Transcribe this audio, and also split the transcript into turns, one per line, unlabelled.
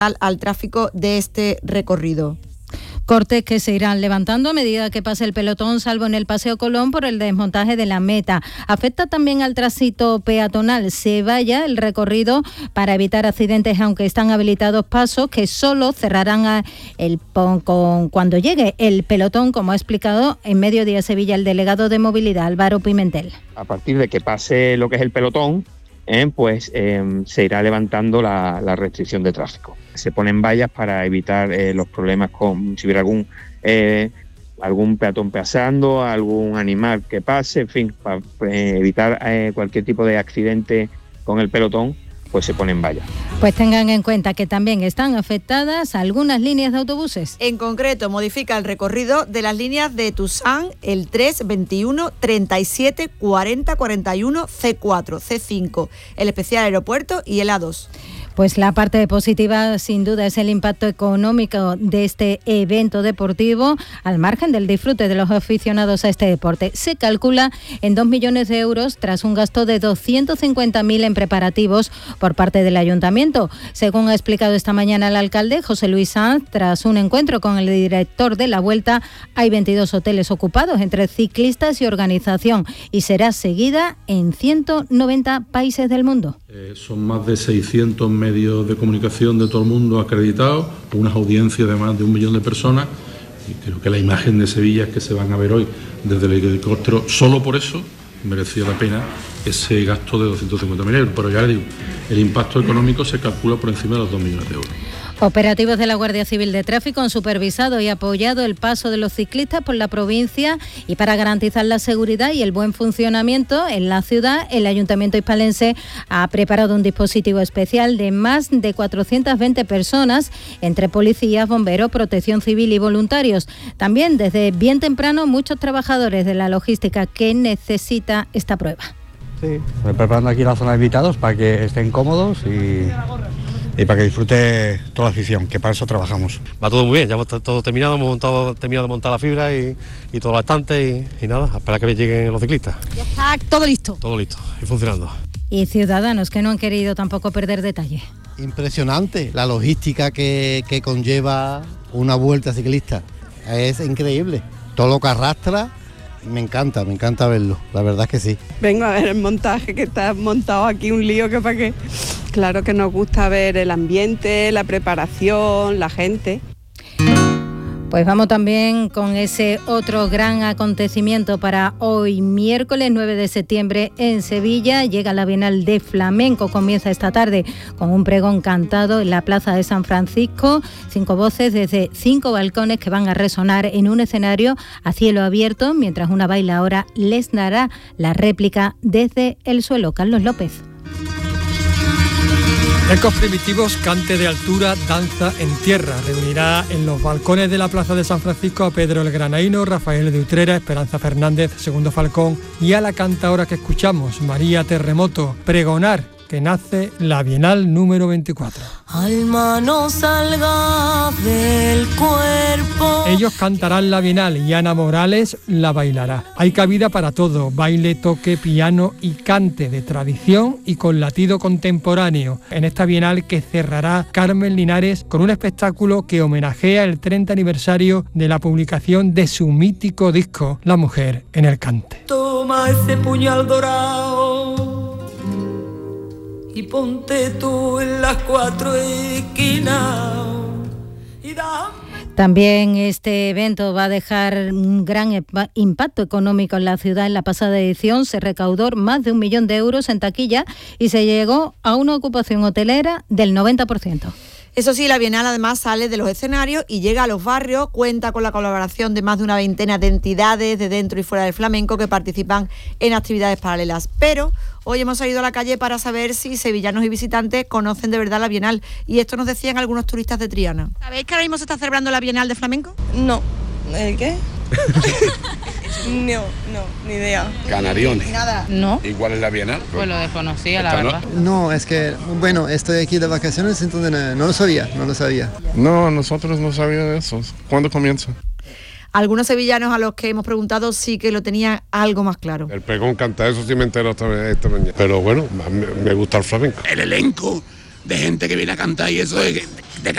al tráfico de este recorrido.
Cortes que se irán levantando a medida que pase el pelotón, salvo en el Paseo Colón por el desmontaje de la meta. Afecta también al tránsito peatonal. Se vaya el recorrido para evitar accidentes, aunque están habilitados pasos que solo cerrarán cuando llegue el pelotón, como ha explicado en Mediodía Sevilla el delegado de Movilidad, Álvaro Pimentel.
A partir de que pase lo que es el pelotón, se irá levantando la restricción de tráfico. Se ponen vallas para evitar los problemas si hubiera algún peatón pasando, algún animal que pase, en fin, para evitar cualquier tipo de accidente con el pelotón, pues se ponen vallas.
Pues tengan en cuenta que también están afectadas algunas líneas de autobuses.
En concreto, modifica el recorrido de las líneas de Tusán, el 3, 21, 37, 40, 41, C4, C5, el especial aeropuerto y el A2.
Pues la parte positiva, sin duda, es el impacto económico de este evento deportivo, al margen del disfrute de los aficionados a este deporte. Se calcula en 2 millones de euros tras un gasto de 250.000 en preparativos por parte del Ayuntamiento. Según ha explicado esta mañana el alcalde, José Luis Sanz, tras un encuentro con el director de la Vuelta, hay 22 hoteles ocupados entre ciclistas y organización y será seguida en 190 países del mundo.
Son más de 600 medios de comunicación de todo el mundo acreditados, unas audiencias de más de 1 millón de personas, y creo que la imagen de Sevilla que se van a ver hoy desde el helicóptero, solo por eso merecía la pena ese gasto de 250.000 euros, pero ya le digo, el impacto económico se calcula por encima de los 2 millones de euros.
Operativos de la Guardia Civil de Tráfico han supervisado y apoyado el paso de los ciclistas por la provincia, y para garantizar la seguridad y el buen funcionamiento en la ciudad, el Ayuntamiento hispalense ha preparado un dispositivo especial de más de 420 personas, entre policías, bomberos, protección civil y voluntarios. También desde bien temprano muchos trabajadores de la logística que necesita esta prueba.
Sí, estoy preparando aquí la zona de invitados para que estén cómodos y para que disfrute toda la afición, que para eso trabajamos.
Va todo muy bien, ya hemos todo terminado, terminado de montar la fibra y todo bastante y nada, a esperar que lleguen los ciclistas.
Ya está todo listo.
Todo listo y funcionando.
Y ciudadanos que no han querido tampoco perder detalle.
Impresionante la logística que conlleva una vuelta ciclista, es increíble, todo lo que arrastra. Me encanta verlo, la verdad es que sí.
Vengo a ver el montaje, que está montado aquí, un lío que para qué. Claro que nos gusta ver el ambiente, la preparación, la gente.
Pues vamos también con ese otro gran acontecimiento para hoy, miércoles 9 de septiembre en Sevilla. Llega la Bienal de Flamenco, comienza esta tarde con un pregón cantado en la Plaza de San Francisco. 5 voces desde 5 balcones que van a resonar en un escenario a cielo abierto, mientras una bailaora les dará la réplica desde el suelo. Carlos López.
Ecos primitivos, cante de altura, danza en tierra. Reunirá en los balcones de la Plaza de San Francisco a Pedro el Granaíno, Rafael de Utrera, Esperanza Fernández, Segundo Falcón y a la cantaora que escuchamos, María Terremoto, pregonar que nace la Bienal número 24.
Alma no salga del cuerpo.
Ellos cantarán la Bienal y Ana Morales la bailará. Hay cabida para todo, baile, toque, piano y cante de tradición y con latido contemporáneo. En esta Bienal que cerrará Carmen Linares con un espectáculo que homenajea el 30 aniversario de la publicación de su mítico disco, La mujer en el cante.
Toma ese puñal dorado y ponte tú en las 4 esquinas y dame.
También este evento va a dejar un gran impacto económico en la ciudad. En la pasada edición se recaudó más de 1 millón de euros en taquilla y se llegó a una ocupación hotelera del 90%.
Eso sí, la Bienal además sale de los escenarios y llega a los barrios, cuenta con la colaboración de más de una veintena de entidades de dentro y fuera del flamenco que participan en actividades paralelas. Pero hoy hemos salido a la calle para saber si sevillanos y visitantes conocen de verdad la Bienal. Y esto nos decían algunos turistas de Triana. ¿Sabéis que ahora mismo se está celebrando la Bienal de Flamenco?
No. ¿El qué? No, ni idea.
Canariones.
Nada.
No.
¿Y cuál es la Bienal?
Pues lo desconocía, la verdad.
No, es que, bueno, estoy aquí de vacaciones, entonces no lo sabía.
No, nosotros no sabíamos de eso. ¿Cuándo comienza?
Algunos sevillanos a los que hemos preguntado sí que lo tenían algo más claro.
El pregón canta, eso sí me entero esta mañana. Pero bueno, me gusta el flamenco.
El elenco de gente que viene a cantar y eso de